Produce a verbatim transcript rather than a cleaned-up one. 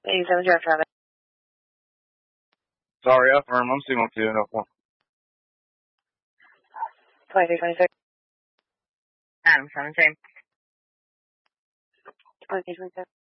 eighty-seven Drive traffic. Sorry, affirm. I'm C one two and one. twenty-three twenty-six. Adam seventeen. twenty-three twenty-six.